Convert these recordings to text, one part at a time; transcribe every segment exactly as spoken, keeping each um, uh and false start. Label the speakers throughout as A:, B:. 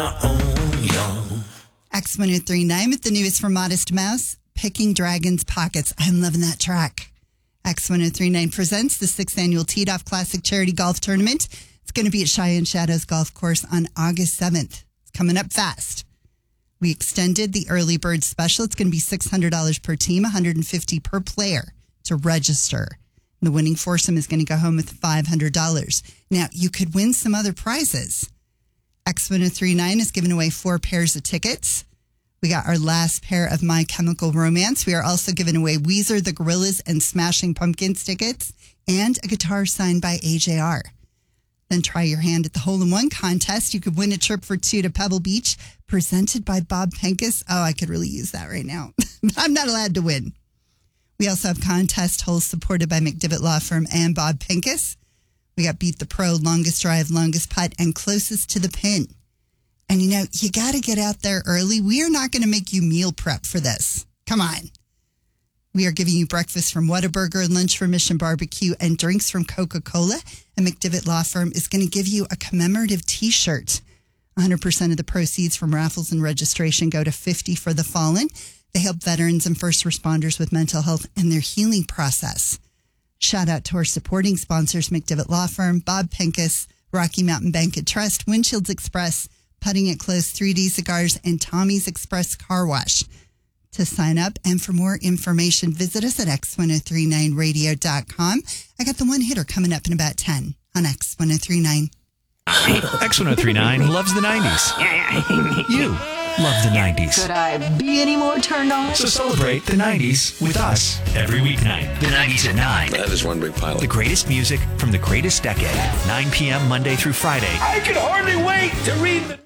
A: X one oh three point nine with the news from Modest Mouse, Picking Dragons Pockets. I'm loving that track. X one oh three point nine presents the sixth annual Teed Off Classic Charity Golf Tournament. It's going to be at Cheyenne Shadows Golf Course on August seventh. It's coming up fast. We extended the early bird special. It's going to be six hundred dollars per team, one hundred fifty dollars per player to register. The winning foursome is going to go home with five hundred dollars. Now, you could win some other prizes. X one oh three point nine is giving away four pairs of tickets. We got our last pair of My Chemical Romance. We are also giving away Weezer, The Gorillas, and Smashing Pumpkins tickets and a guitar signed by A J R. Then try your hand at the hole-in-one contest. You could win a trip for two to Pebble Beach, presented by Bob Pincus. Oh, I could really use that right now. I'm not allowed to win. We also have contest holes supported by McDivitt Law Firm and Bob Pincus. We got Beat the Pro, Longest Drive, Longest Putt, and Closest to the Pin. And, you know, you got to get out there early. We are not going to make you meal prep for this. Come on. We are giving you breakfast from Whataburger, lunch from Mission Barbecue, and drinks from Coca-Cola. And McDivitt Law Firm is going to give you a commemorative T-shirt. one hundred percent of the proceeds from raffles and registration go to fifty for the Fallen. They help veterans and first responders with mental health and their healing process. Shout out to our supporting sponsors, McDivitt Law Firm, Bob Pincus, Rocky Mountain Bank and Trust, Windshields Express, Putting It Close, three D Cigars, and Tommy's Express Car Wash. To sign up and for more information, visit us at x ten thirty-nine radio dot com. I got the one hitter coming up in about ten on X ten thirty-nine.
B: X ten thirty-nine loves the nineties. You love the nineties.
C: Could I be any more turned on?
B: So celebrate the nineties with us every weeknight. The nineties at nine.
D: That is one big pile.
B: The greatest music from the greatest decade. nine p.m. Monday through Friday.
E: I can hardly wait to read the...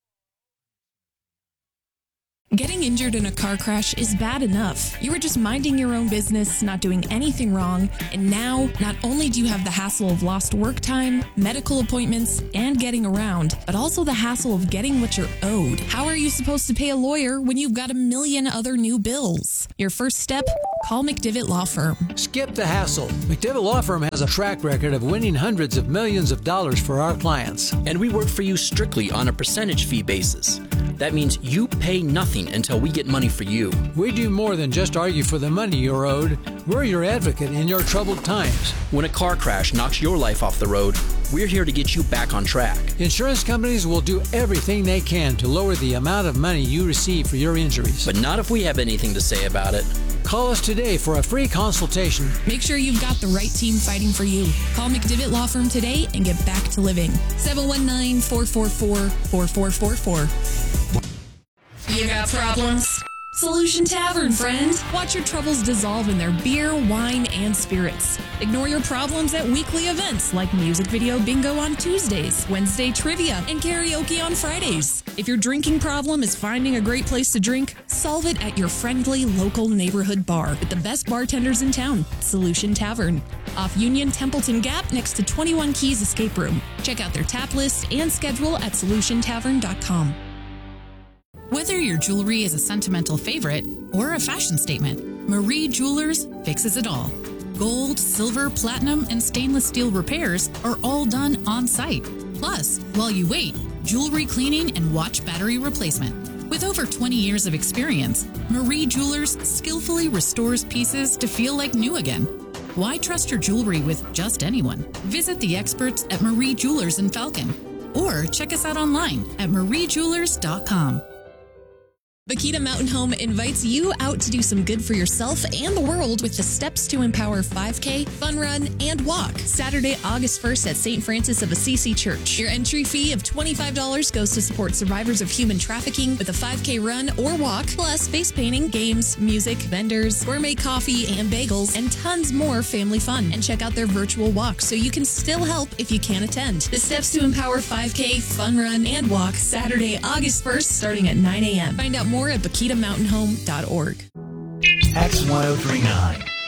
F: Getting injured in a car crash is bad enough. You were just minding your own business, not doing anything wrong, and now, not only do you have the hassle of lost work time, medical appointments, and getting around, but also the hassle of getting what you're owed. How are you supposed to pay a lawyer when you've got a million other new bills? Your first step? Call McDivitt Law Firm.
G: Skip the hassle. McDivitt Law Firm has a track record of winning hundreds of millions of dollars for our clients.
H: And we work for you strictly on a percentage fee basis. That means you pay nothing until we get money for you.
G: We do more than just argue for the money you're owed. We're your advocate in your troubled times.
H: When a car crash knocks your life off the road, we're here to get you back on track.
G: Insurance companies will do everything they can to lower the amount of money you receive for your injuries.
H: But not if we have anything to say about it.
G: Call us today for a free consultation.
F: Make sure you've got the right team fighting for you. Call McDivitt Law Firm today and get back to living. seven one nine, four four four, four four four four. You got problems? Solution Tavern, friend. Watch your troubles dissolve in their beer, wine, and spirits. Ignore your problems at weekly events like music video bingo on Tuesdays, Wednesday trivia, and karaoke on Fridays. If your drinking problem is finding a great place to drink, solve it at your friendly local neighborhood bar with the best bartenders in town, Solution Tavern. Off Union Templeton Gap next to twenty-one Keys Escape Room. Check out their tap list and schedule at solution tavern dot com.
I: Whether your jewelry is a sentimental favorite or a fashion statement, Marie Jewelers fixes it all. Gold, silver, platinum, and stainless steel repairs are all done on site. Plus, while you wait, jewelry cleaning and watch battery replacement. With over twenty years of experience, Marie Jewelers skillfully restores pieces to feel like new again. Why trust your jewelry with just anyone? Visit the experts at Marie Jewelers in Falcon or check us out online at marie jewelers dot com.
F: Bakita Mountain Home invites you out to do some good for yourself and the world with the Steps to Empower five K, Fun Run, and Walk. Saturday, August first at Saint Francis of Assisi Church. Your entry fee of twenty-five dollars goes to support survivors of human trafficking with a five K run or walk, plus face painting, games, music, vendors, gourmet coffee and bagels, and tons more family fun. And check out their virtual walk so you can still help if you can't attend. The Steps to Empower five K, Fun Run, and Walk, Saturday, August first, starting at nine a.m. Find out more at bakita mountain home dot org.
B: X ten thirty-nine.